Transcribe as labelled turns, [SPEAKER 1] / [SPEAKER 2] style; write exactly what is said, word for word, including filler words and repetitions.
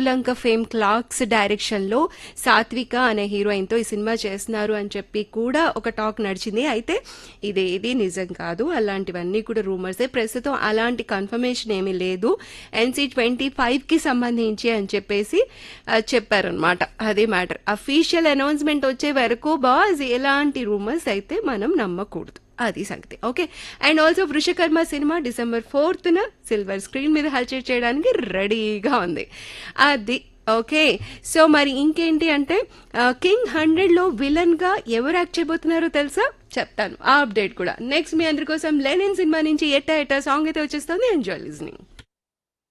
[SPEAKER 1] Sri Lanka fame Clarks direction లో సాత్విక అనే హీరోయిన్ తో ఈ సినిమా చేస్తున్నారు అని చెప్పి కూడా ఒక టాక్ నడిచింది. అయితే ఇదేది నిజం కాదు, అలాంటివన్నీ కూడా రూమర్సే. ప్రస్తుతం అలాంటి కన్ఫర్మేషన్ ఏమీ లేదు. ఎన్సీ ట్వంటీ ఫైవ్ కి సంబంధించి అని చెప్పేసి చెప్పారనమాట. అదే మ్యాటర్. అఫీషియల్ అనౌన్స్మెంట్ వచ్చే వరకు బాస్ ఎలాంటి రూమర్స్ అయితే మనం నమ్మకూడదు, అది సంగతి. Okay. And also Vrushakarma cinema December fourth న సిల్వర్ స్క్రీన్ మీద హల్చల్ చేయడానికి రెడీగా ఉంది. అది ఓకే. సో మరి ఇంకేంటి అంటే కింగ్ హండ్రెడ్ లో విలన్ గా ఎవరు యాక్ట్ చేయబోతున్నారో తెలుసా? చెప్తాను ఆ అప్డేట్ కూడా నెక్స్ట్. మీ అందరి కోసం లెనిన్ సినిమా నుంచి ఎట్టా ఎట్టా సాంగ్ అయితే వచ్చేస్తుంది. Enjoy listening.